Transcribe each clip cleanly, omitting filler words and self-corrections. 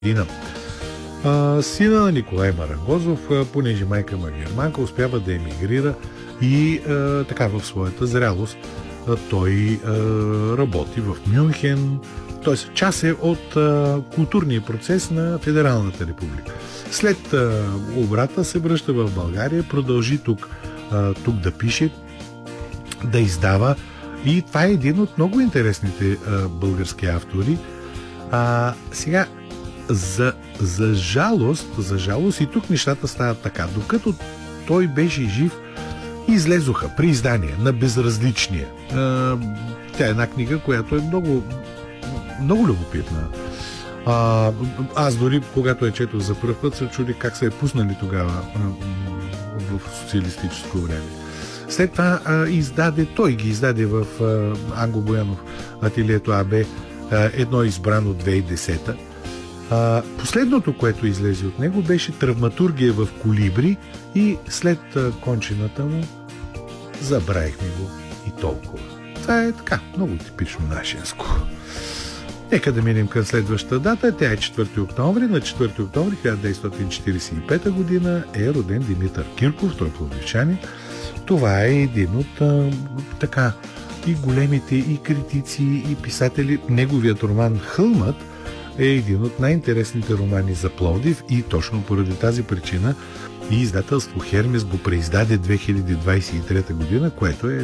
година. Сина на Николай Марангозов, понеже майка му е германка, успява да емигрира и така в своята зрялост той работи в Мюнхен, т.е. част е от културния процес на Федералната република. След обрата се връща в България, продължи тук да пише, да издава, и това е един от много интересните български автори. Сега, за жалост и тук нещата стават така. Докато той беше жив, излезоха при издание на Безразличния. Тя е една книга, която е много, много любопитна. Аз дори, когато я четох за първ път, се чуди как се е пуснали тогава в социалистическо време. След това той ги издаде в Анго Боянов ателието АБ, едно избрано 2010. Последното, което излезе от него, беше Травматургия в колибри, и след кончината му забравихме го и толкова. Това е така, много типично нашенско. Нека да минем към следващата дата. Тя е 4 октомври. На 4 октомври 1945 година е роден Димитър Кирков, той е пловдивчанин. Това е един от така и големите и критици, и писатели. Неговият роман Хълмът е един от най-интересните романи за Пловдив, и точно поради тази причина и издателство Хермес го преиздаде 2023 година, което е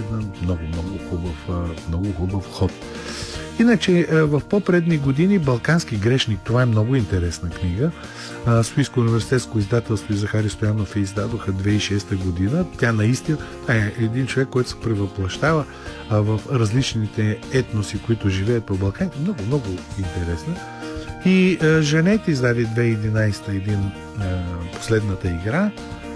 много хубав ход. Иначе в по-предни години Балкански грешник, това е много интересна книга. Софийско университетско издателство и Захари Стоянов я издадоха 2006 година. Тя наистина е един човек, който се превъплъщава в различните етноси, които живеят по Балканите. Много интересна. И Жанет издаде 2011 един последната игра,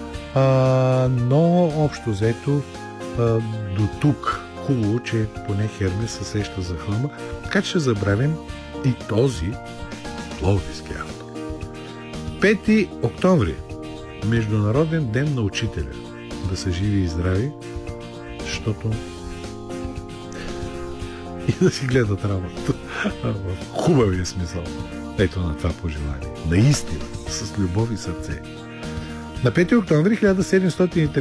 но общо взето до тук. Хубаво, че поне Хермес се сеща за Хълма, така че ще забравим и този пловдивски автор. 5 октомври, Международен ден на учителя. Да са живи и здрави, защото и да си гледат работата в хубавия смисъл. Ето на това пожелание. Наистина, с любов и сърце. На 5 октомври 1713